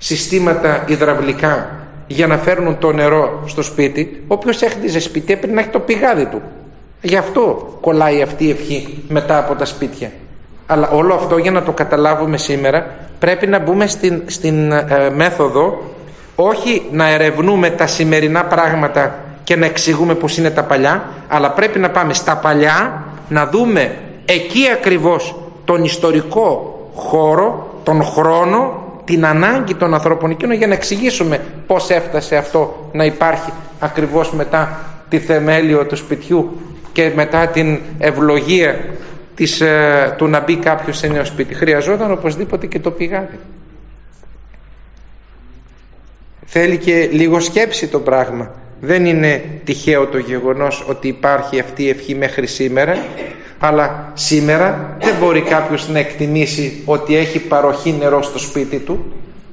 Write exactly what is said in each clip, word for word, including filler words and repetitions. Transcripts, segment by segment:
συστήματα υδραυλικά για να φέρνουν το νερό στο σπίτι. Όποιος έχτιζε σπίτι έπρεπε να έχει το πηγάδι του. Γι' αυτό κολλάει αυτή η ευχή μετά από τα σπίτια. Αλλά όλο αυτό, για να το καταλάβουμε σήμερα, πρέπει να μπούμε στην, στην ε, μέθοδο, όχι να ερευνούμε τα σημερινά πράγματα και να εξηγούμε πως είναι τα παλιά, αλλά πρέπει να πάμε στα παλιά, να δούμε εκεί ακριβώς τον ιστορικό χώρο, τον χρόνο, την ανάγκη των ανθρώπων εκείνων, για να εξηγήσουμε πως έφτασε αυτό να υπάρχει ακριβώς μετά τη θεμέλιο του σπιτιού και μετά την ευλογία της, ε, του να μπει κάποιος σε νέο σπίτι. Χρειαζόταν οπωσδήποτε και το πηγάδι. Θέλει και λίγο σκέψη το πράγμα. Δεν είναι τυχαίο το γεγονός ότι υπάρχει αυτή η ευχή μέχρι σήμερα, αλλά σήμερα δεν μπορεί κάποιος να εκτιμήσει ότι έχει παροχή νερό στο σπίτι του.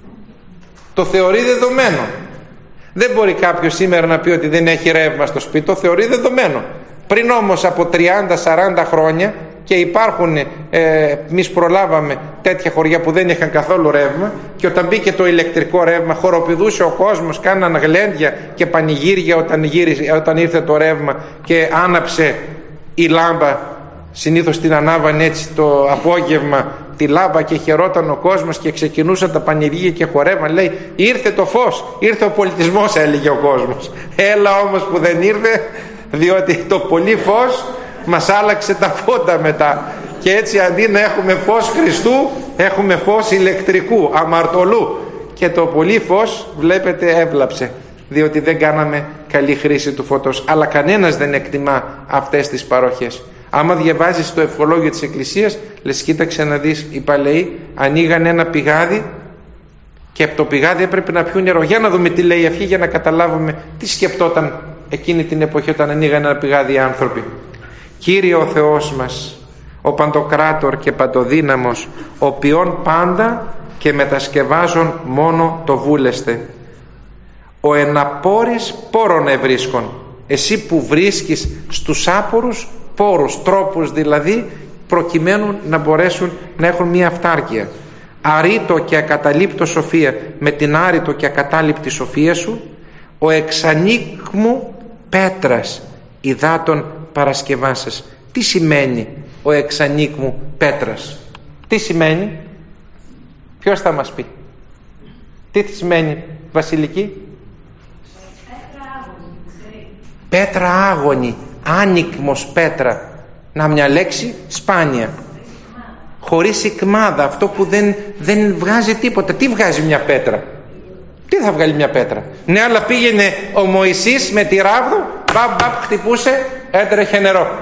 Το θεωρεί δεδομένο. Δεν μπορεί κάποιος σήμερα να πει ότι δεν έχει ρεύμα στο σπίτι, το θεωρεί δεδομένο. Πριν όμως από τριάντα σαράντα χρόνια, και υπάρχουν, ε, εμείς προλάβαμε τέτοια χωριά που δεν είχαν καθόλου ρεύμα, και όταν μπήκε το ηλεκτρικό ρεύμα χοροπηδούσε ο κόσμος, κάναν γλέντια και πανηγύρια όταν, γύρισε, όταν ήρθε το ρεύμα και άναψε η λάμπα. Συνήθως την ανάβανε έτσι το απόγευμα τη λάμπα και χαιρόταν ο κόσμος και ξεκινούσαν τα πανηγύρια και χορεύαν. Λέει, ήρθε το φως, ήρθε ο πολιτισμός, έλεγε ο κόσμος. Έλα όμως που δεν ήρθε, διότι το πολύ φως μας άλλαξε τα φώτα μετά, και έτσι αντί να έχουμε φως Χριστού έχουμε φως ηλεκτρικού, αμαρτωλού, και το πολύ φως βλέπετε έβλαψε, διότι δεν κάναμε καλή χρήση του φωτός. Αλλά κανένας δεν εκτιμά αυτές τις παροχές. Άμα διαβάζεις το ευχολόγιο της Εκκλησίας, λες, κοίταξε να δεις, οι παλαιοί ανοίγαν ένα πηγάδι και από το πηγάδι έπρεπε να πιούν νερό. Για να δούμε τι λέει η ευχή, για να καταλάβουμε τι σκεπτόταν εκείνη την εποχή όταν ανοίγαν ένα πηγάδι οι άνθρωποι. Κύριε ο Θεός μας, ο Παντοκράτορ και Παντοδύναμος, ο ποιόν πάντα και μετασκευάζον μόνο το βούλεστε, ο εναπόρης πόρων ευρίσκον, εσύ που βρίσκεις στους άπορους πόρους, τρόπους δηλαδή, προκειμένου να μπορέσουν να έχουν μια αυτάρκεια. Αρήτο και ακαταλείπτω σοφία, με την άρητο και ακατάληπτη σοφία σου, ο εξανίκμου πέτρας υδάτων παρασκευάσας. Τι σημαίνει ο εξανίκμου πέτρας? Τι σημαίνει? Ποιος θα μας πει? Τι σημαίνει, Βασιλική? Πέτρα άγωνη, άνικμος πέτρα. Να, μια λέξη σπάνια, χωρίς ικμάδα, αυτό που δεν, δεν βγάζει τίποτα. Τι βγάζει μια πέτρα? Τι θα βγάλει μια πέτρα? Ναι, αλλά πήγαινε ο Μωυσής με τη ράβδο, μπαμπ μπαμπ χτυπούσε, έτρεχε νερό.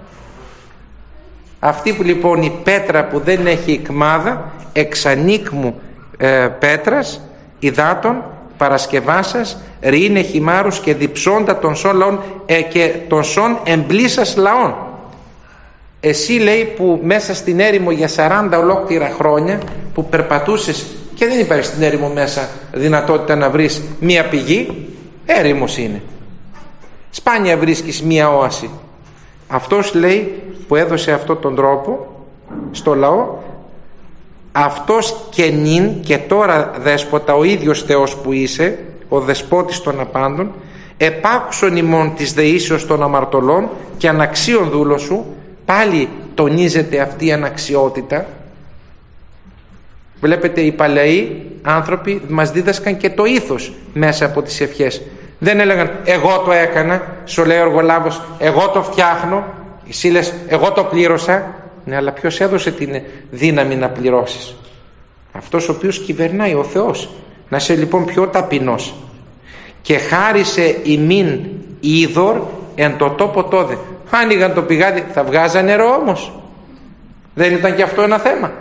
Αυτή που λοιπόν η πέτρα που δεν έχει ικμάδα, εξανίκμου ε, πέτρας υδάτων παρασκευάσας, ρήνε χυμάρους και διψώντα των σών λαών ε, και των σών εμπλήσας λαών. Εσύ, λέει, που μέσα στην έρημο για σαράντα ολόκληρα χρόνια που περπατούσες και δεν υπάρχει στην έρημο μέσα δυνατότητα να βρεις μία πηγή, έρημος είναι, σπάνια βρίσκεις μία όαση. Αυτός, λέει, που έδωσε αυτόν τον τρόπο στο λαό, αυτός και νυν και τώρα δέσποτα, ο ίδιος Θεός που είσαι, ο δεσπότης των απάντων, επάκουσον ημών της δεήσεως των αμαρτωλών και αναξίων δούλο σου. Πάλι τονίζεται αυτή η αναξιότητα. Βλέπετε, οι παλαιοί άνθρωποι μας δίδασκαν και το ήθος μέσα από τις ευχές. Δεν έλεγαν εγώ το έκανα, σου λέει ο εργολάβος, εγώ το φτιάχνω, εσύ λες εγώ το πλήρωσα. Ναι, αλλά ποιος έδωσε την δύναμη να πληρώσεις? Αυτός ο οποίος κυβερνάει, ο Θεός. Να είσαι λοιπόν πιο ταπεινός. Και χάρισε ημίν είδωρ εν το τόπο τόδε. Άνοιγαν το πηγάδι, θα βγάζαν νερό όμως? Δεν ήταν και αυτό ένα θέμα?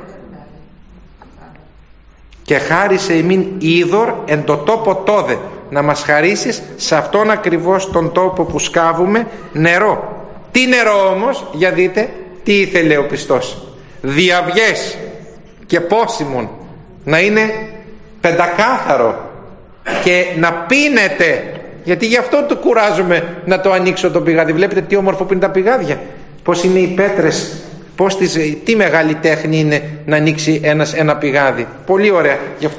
Και χάρισε ημίν είδωρ εν το τόπο τόδε, να μας χαρίσεις σε αυτόν ακριβώς τον τόπο που σκάβουμε νερό. Τι νερό όμως? Για δείτε τι ήθελε ο πιστός. Διαβιές και πόσιμον, να είναι πεντακάθαρο και να πίνεται. Γιατί γι' αυτό το κουράζομαι να το ανοίξω το πηγάδι. Βλέπετε τι όμορφο που είναι τα πηγάδια, πως είναι οι πέτρες, πως τις, τι μεγάλη τέχνη είναι να ανοίξει ένας, ένα πηγάδι. Πολύ ωραία. Γι' αυτό